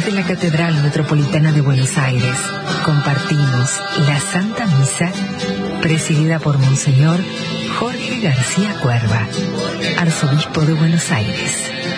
Desde la Catedral Metropolitana de Buenos Aires, compartimos la Santa Misa, presidida por Monseñor Jorge García Cuerva, Arzobispo de Buenos Aires.